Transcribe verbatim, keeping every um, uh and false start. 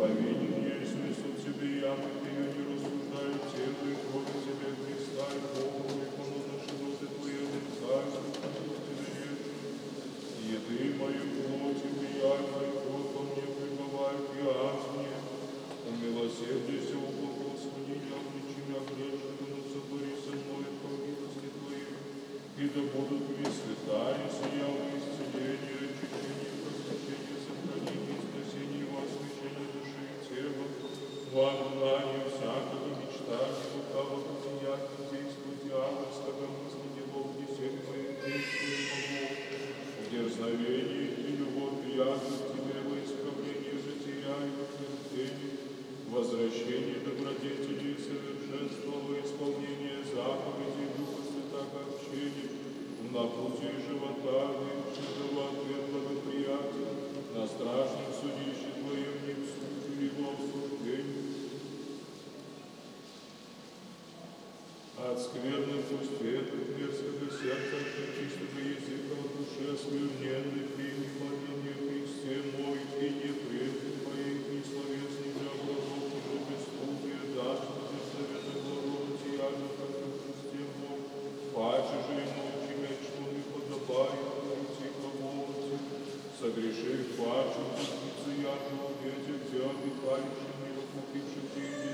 Повинен есть несут себе ямы, ты ее не рассуждают тело и крови себе Христа и Богу, и понудно широты твои царство, тебе речь. Еды мои плоти, влияй мой кровь, ко мне пребывает и аз мне. Умилосердися, о Господи, не обличи меня грешного, но сотвори со мной по милости Твоей. И да будут мне святая, сияла исцеление, очищение, просвещение, сохранение, спасение, освящение души и тела, во гнании всякого мечтания, лукавого деяния, действия дьявольского, мысли делов, десять моих действий могу. В дерзновении и любовь приятна Тебе, во исправление жития и утверждение, возвращение добродетели и совершенства, во исполнение заповедей Духа Святаго общения, в напутии живота, высшего ответ благоприятия, на страшном судище Твоем не в суд или во осуждении. От скверных пусть ветров мерзкого сердца, от нечистого языка, от души оскверненных, и не моление Христе мой, и не прежде Твоих, ни словесных для врагов, ни же бесстудия, даже на дерзновенных благородности, яже, как и Христе мой, паче же и научи меня, что не подобает, уйти к молодцу, согрешив паче, пуститься яже, увидев, где обитающий мир, купивший Ты,